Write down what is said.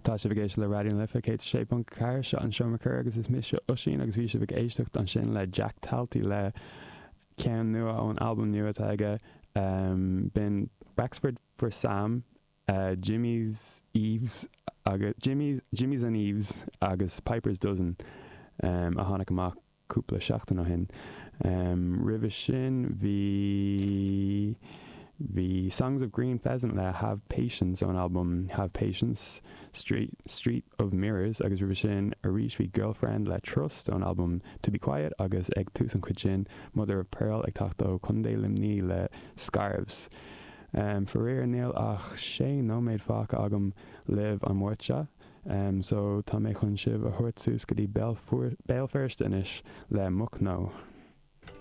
tá sé bh gééis le radioún lifa cé sé an cair se an seomachcur agus is mis sin agus bhí sé bh éistecht an sin le Jack Talty le cean nua ón album nua aige bin Wexford for Sam, Jimmy's and Eves agus Piper's Dozen a tháinig amach cúpla seachtain ó hin. Ribh sin bhí Songs of Green Pheasant le Have Patience on album Have Patience, Street of Mirrors agus ribh sin a rís bhí Girlfriend le Trust on album To Be Quiet agus ag tús an cuid sin Mother of Pearl ag tachtó Cundé Limní le Scarves. For réir níl ach sé nóméid fáca agam live an mórte, so tá mé chun sibh a thuirt sús go dtí Belfast inis le Muckno.